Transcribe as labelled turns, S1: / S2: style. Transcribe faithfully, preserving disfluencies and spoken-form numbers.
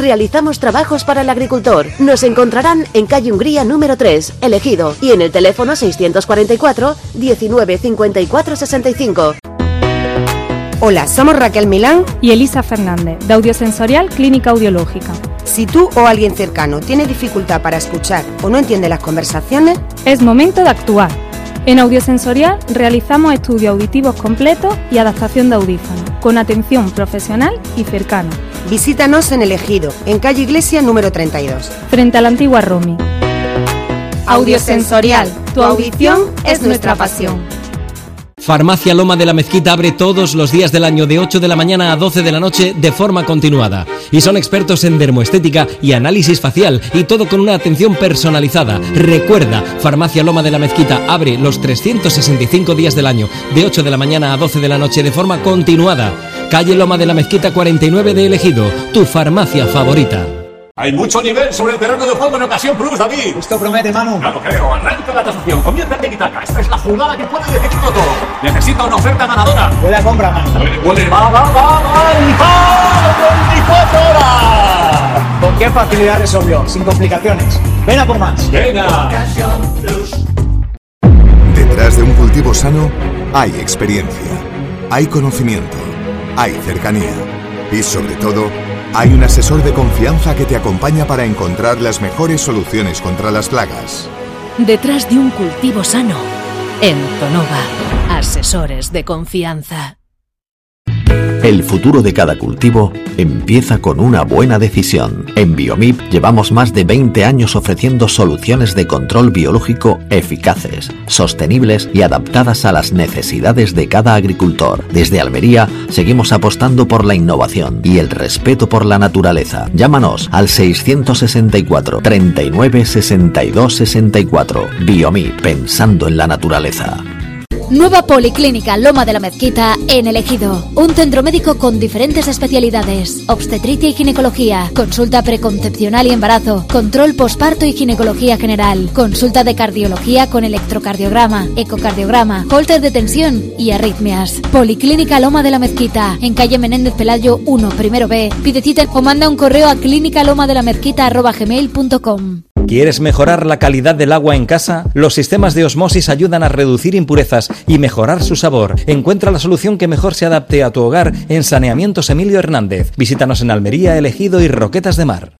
S1: Realizamos trabajos para el agricultor. Nos encontrarán en calle Hungría número tres, El Ejido, y en el teléfono seiscientos cuarenta y cuatro, diecinueve, cincuenta y cuatro, sesenta y cinco.
S2: Hola, somos Raquel Milán
S3: y Elisa Fernández, de Audiosensorial Clínica Audiológica.
S2: Si tú o alguien cercano tiene dificultad para escuchar o no entiende las conversaciones,
S3: es momento de actuar. En Audiosensorial realizamos estudios auditivos completos y adaptación de audífonos, con atención profesional y cercana.
S2: Visítanos en El Ejido, en calle Iglesia número treinta y dos.
S3: Frente a la antigua Romi. Audiosensorial, tu audición es nuestra pasión.
S4: Farmacia Loma de la Mezquita abre todos los días del año de ocho de la mañana a doce de la noche de forma continuada. Y son expertos en dermoestética y análisis facial, y todo con una atención personalizada. Recuerda, Farmacia Loma de la Mezquita abre los trescientos sesenta y cinco días del año de ocho de la mañana a doce de la noche de forma continuada. Calle Loma de la Mezquita cuarenta y nueve de El Ejido, tu farmacia favorita.
S5: Hay mucho nivel sobre el terreno de juego en Ocasión Plus, David.
S6: Esto promete, Manu.
S5: Ya lo creo. Arranca la tasación. Comienza el tiki-taka. Esta es la jugada que puede decidirlo todo. Necesita una oferta ganadora.
S6: Huele a compra, Manu.
S5: Huele, huele. Va, va, va, va. veinticuatro horas.
S6: ¿Con qué facilidad resolvió? Sin complicaciones. Ven a por más.
S5: Venga.
S7: Detrás de un cultivo sano hay experiencia, hay conocimiento, hay cercanía y, sobre todo, hay un asesor de confianza que te acompaña para encontrar las mejores soluciones contra las plagas.
S8: Detrás de un cultivo sano, en Zonova, asesores de confianza.
S9: El futuro de cada cultivo empieza con una buena decisión. En Biomip llevamos más de veinte años ofreciendo soluciones de control biológico eficaces, sostenibles y adaptadas a las necesidades de cada agricultor. Desde Almería seguimos apostando por la innovación y el respeto por la naturaleza. Llámanos al seiscientos sesenta y cuatro, treinta y nueve, sesenta y dos, sesenta y cuatro. Biomip, pensando en la naturaleza.
S10: Nueva Policlínica Loma de la Mezquita en El Ejido. Un centro médico con diferentes especialidades: obstetricia y ginecología, consulta preconcepcional y embarazo, control posparto y ginecología general, consulta de cardiología con electrocardiograma, ecocardiograma, holter de tensión y arritmias. Policlínica Loma de la Mezquita, en calle Menéndez Pelayo uno, primero B. Pide cita o manda un correo a clínicalomadelamezquita arroba gmail punto com.
S4: ¿Quieres mejorar la calidad del agua en casa? Los sistemas de osmosis ayudan a reducir impurezas y mejorar su sabor. Encuentra la solución que mejor se adapte a tu hogar en Saneamientos Emilio Hernández. Visítanos en Almería, El Ejido y Roquetas de Mar.